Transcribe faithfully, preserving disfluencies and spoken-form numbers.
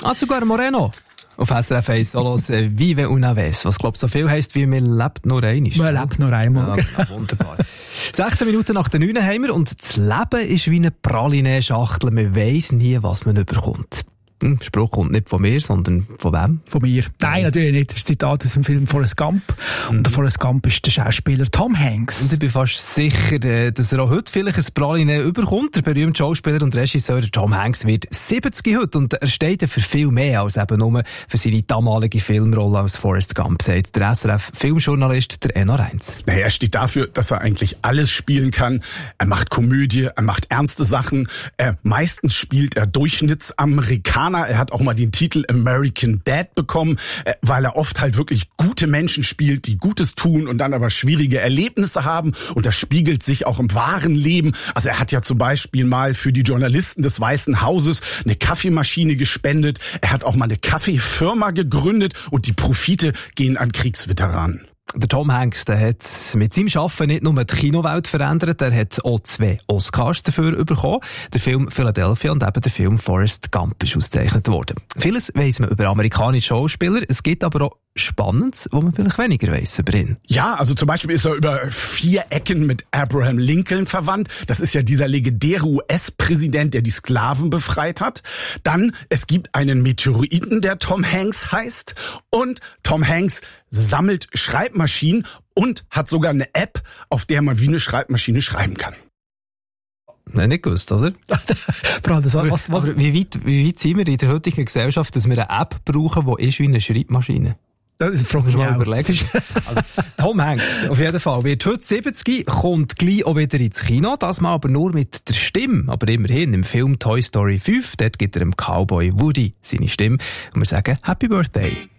Ah, sogar Moreno. Auf S R F eins Solos äh, Vive una vez, was glaube so viel heisst wie «Man lebt nur einmal». Man lebt nur einmal. Ja, wunderbar. sechzehn Minuten nach der neun haben wir und das Leben ist wie eine Praline-Schachtel. Man weiss nie, was man überkommt. Der Spruch kommt nicht von mir, sondern von wem? Von mir. Nein, natürlich nicht. Das ist ein Zitat aus dem Film Forrest Gump. Mhm. Und der Forrest Gump ist der Schauspieler Tom Hanks. Und ich bin fast sicher, dass er auch heute vielleicht ein Praline überkommt. Der berühmte Schauspieler und Regisseur Tom Hanks wird siebzig heute und er steht für viel mehr als eben nur für seine damalige Filmrolle als Forrest Gump, sagt der S R F-Filmjournalist der Enno Reins. Naja, er steht dafür, dass er eigentlich alles spielen kann. Er macht Komödie, er macht ernste Sachen. Er, meistens spielt er Durchschnittsamerikaner. Er hat auch mal den Titel American Dad bekommen, weil er oft halt wirklich gute Menschen spielt, die Gutes tun und dann aber schwierige Erlebnisse haben. Und das spiegelt sich auch im wahren Leben. Also er hat ja zum Beispiel mal für die Journalisten des Weißen Hauses eine Kaffeemaschine gespendet. Er hat auch mal eine Kaffeefirma gegründet und die Profite gehen an Kriegsveteranen. Der Tom Hanks, der hat mit seinem Schaffen nicht nur die Kinowelt verändert, er hat auch zwei Oscars dafür bekommen. Der Film Philadelphia und eben der Film Forrest Gump ist ausgezeichnet worden. Vieles weiss man über amerikanische Schauspieler, es gibt aber auch Spannendes, wo man vielleicht weniger weiss über ihn. Ja, also zum Beispiel ist er über vier Ecken mit Abraham Lincoln verwandt. Das ist ja dieser legendäre U S-Präsident, der die Sklaven befreit hat. Dann, es gibt einen Meteoriten, der Tom Hanks heißt. Und Tom Hanks sammelt Schreibmaschinen und hat sogar eine App, auf der man wie eine Schreibmaschine schreiben kann. Nein, nicht gewusst, oder? was, was? Aber wie weit, wie weit sind wir in der heutigen Gesellschaft, dass wir eine App brauchen, die ist wie eine Schreibmaschine? Das frage ich mal überlegen. Also, Tom Hanks, auf jeden Fall, wird heute siebzig, kommt gleich auch wieder ins Kino, das mal aber nur mit der Stimme. Aber immerhin, im Film Toy Story fünf, dort gibt er dem Cowboy Woody seine Stimme. Und wir sagen Happy Birthday.